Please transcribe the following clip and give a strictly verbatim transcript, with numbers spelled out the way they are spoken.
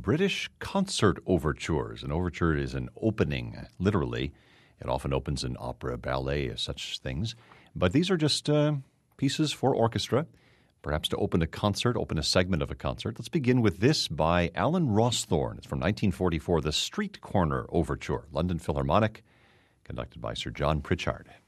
British concert overtures. An overture is an opening, literally. It often opens in opera, ballet, such things. But these are just uh, pieces for orchestra, perhaps to open a concert, open a segment of a concert. Let's begin with this by Alan Rawsthorne. It's from nineteen forty-four, the Street Corner Overture, London Philharmonic, conducted by Sir John Pritchard.